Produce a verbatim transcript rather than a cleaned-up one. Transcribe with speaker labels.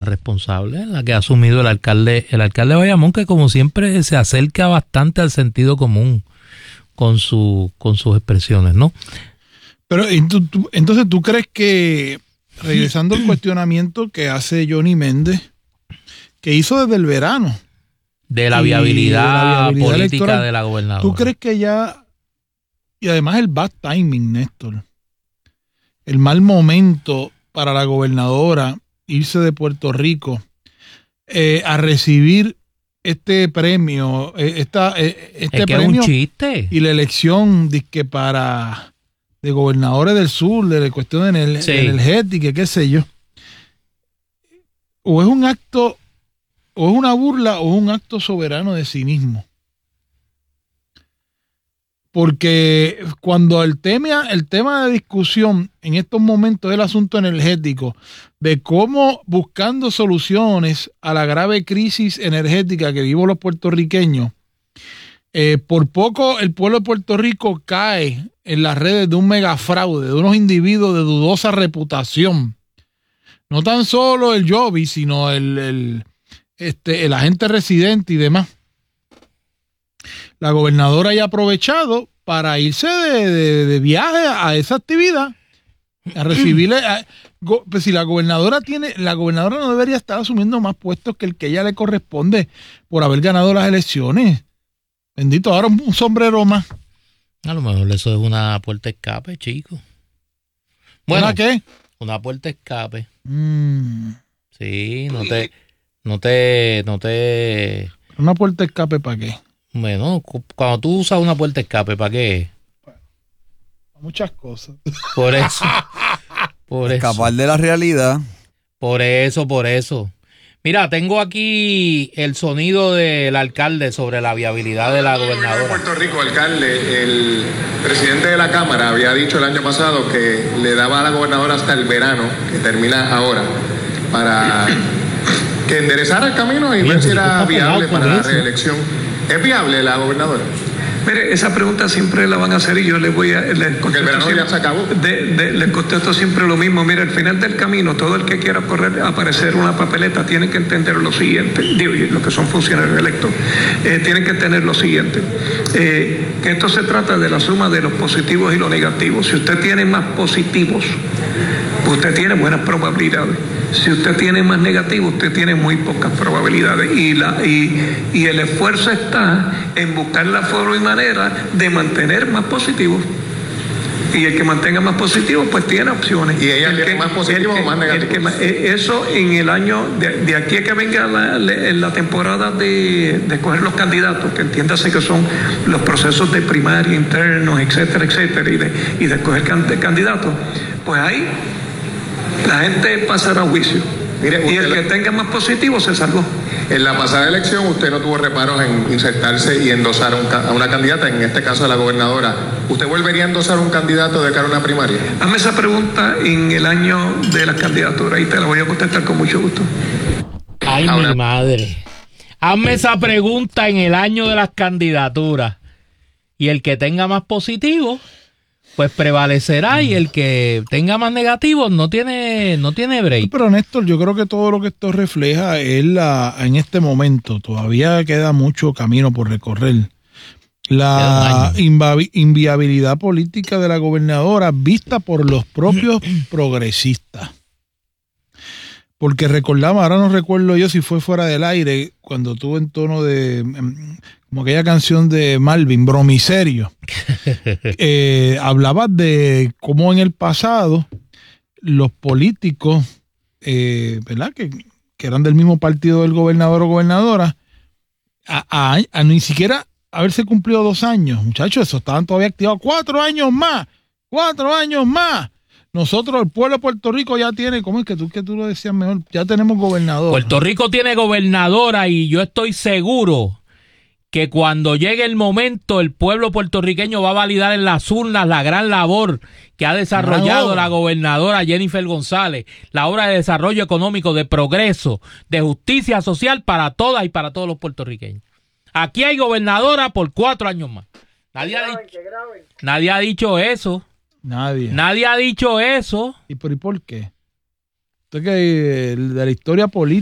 Speaker 1: responsable, la que ha asumido el alcalde, el alcalde de Bayamón, que como siempre se acerca bastante al sentido común con su, con sus expresiones, ¿no?
Speaker 2: Pero tú, tú, entonces tú crees que, regresando al cuestionamiento que hace Johnny Méndez, que hizo desde el verano,
Speaker 1: de la viabilidad, de la viabilidad política electoral, de la gobernadora,
Speaker 2: ¿tú crees que ya, y además el bad timing, Néstor, el mal momento para la gobernadora irse de Puerto Rico eh, a recibir este premio, eh, esta, eh, este
Speaker 1: es que
Speaker 2: premio
Speaker 1: es un chiste,
Speaker 2: y la elección que para de gobernadores del sur, de la cuestión de
Speaker 1: sí.
Speaker 2: energética, qué sé yo, o es un acto, o es una burla, o es un acto soberano de cinismo. Porque cuando el tema, el tema de discusión en estos momentos es el asunto energético, de cómo buscando soluciones a la grave crisis energética que vivimos los puertorriqueños, eh, por poco el pueblo de Puerto Rico cae en las redes de un megafraude, de unos individuos de dudosa reputación. No tan solo el Joby, sino el, el, este, el agente residente y demás. La gobernadora haya aprovechado para irse de, de, de viaje a esa actividad, a recibirle. A, go, pues si la gobernadora tiene, la gobernadora no debería estar asumiendo más puestos que el que ella le corresponde por haber ganado las elecciones. Bendito, ahora un sombrero más.
Speaker 1: A lo mejor eso es una puerta de escape, chico. Bueno,
Speaker 2: ¿Una qué?
Speaker 1: Una puerta de escape.
Speaker 2: Mm.
Speaker 1: Sí, no te, no te, no te.
Speaker 2: ¿Una puerta de escape para qué?
Speaker 1: Bueno, cuando tú usas una puerta de escape, ¿para qué?
Speaker 2: Muchas cosas.
Speaker 1: Por eso. Por
Speaker 3: Escapar
Speaker 1: eso.
Speaker 3: de la realidad.
Speaker 1: Por eso, por eso. Mira, tengo aquí el sonido del alcalde sobre la viabilidad de la gobernadora.
Speaker 4: En Puerto Rico, alcalde, el presidente de la Cámara había dicho el año pasado que le daba a la gobernadora hasta el verano, que termina ahora, para que enderezara el camino y ver si era viable para la reelección. ¿Es viable la gobernadora?
Speaker 5: Mire, esa pregunta siempre la van a hacer y yo les voy a... Les
Speaker 4: Porque el verano ya se acabó.
Speaker 5: De, de, les contesto siempre lo mismo. Mire, al final del camino, todo el que quiera correr a aparecer una papeleta tiene que entender lo siguiente. Digo, los que son funcionarios electos, eh, tienen que entender lo siguiente. Eh, que esto se trata de la suma de los positivos y los negativos. Si usted tiene más positivos, usted tiene buenas probabilidades. Si usted tiene más negativo, usted tiene muy pocas probabilidades. Y, la, y, y el esfuerzo está en buscar la forma y manera de mantener más positivos. Y el que mantenga más positivo, pues tiene opciones.
Speaker 4: ¿Y ella
Speaker 5: el
Speaker 4: tiene
Speaker 5: que,
Speaker 4: más positivos o más negativos?
Speaker 5: Eso en el año, de, de aquí a que venga la, la temporada de, de escoger los candidatos, que entiéndase que son los procesos de primaria, internos, etcétera, etcétera, y de, y de escoger candidatos, pues ahí la gente pasará a juicio. Mire, y el que tenga más positivo se salvó.
Speaker 4: En la pasada elección usted no tuvo reparos en insertarse y endosar un, a una candidata, en este caso a la gobernadora. ¿Usted volvería a endosar un candidato de cara a una primaria?
Speaker 5: Hazme esa pregunta en el año de las candidaturas y te la voy a contestar con mucho gusto.
Speaker 1: Ay, Ahora, mi madre. Hazme esa pregunta en el año de las candidaturas. Y el que tenga más positivo, pues prevalecerá, y el que tenga más negativos no tiene no tiene break.
Speaker 2: Pero Néstor, yo creo que todo lo que esto refleja es la, en este momento, todavía queda mucho camino por recorrer, la invi- inviabilidad política de la gobernadora vista por los propios progresistas. Porque recordamos, ahora no recuerdo yo si fue fuera del aire, cuando tuvo en tono de, como aquella canción de Malvin, Bromiserio, eh, hablaba de cómo en el pasado los políticos, eh, ¿verdad? Que, que eran del mismo partido del gobernador o gobernadora, a, a, a ni siquiera haberse cumplido dos años, muchachos, eso estaban todavía activados, cuatro años más, cuatro años más. Nosotros, el pueblo de Puerto Rico ya tiene, ¿cómo es que tú, que tú lo decías mejor? Ya tenemos gobernador.
Speaker 1: Puerto Rico tiene gobernadora, y yo estoy seguro que cuando llegue el momento, el pueblo puertorriqueño va a validar en las urnas la gran labor que ha desarrollado la gobernadora Jennifer González, la obra de desarrollo económico, de progreso, de justicia social para todas y para todos los puertorriqueños. Aquí hay gobernadora por cuatro años más. Nadie, ha, dicho, nadie ha dicho eso.
Speaker 2: Nadie.
Speaker 1: Nadie ha dicho eso.
Speaker 2: ¿Y por, y por qué? Usted que de la historia política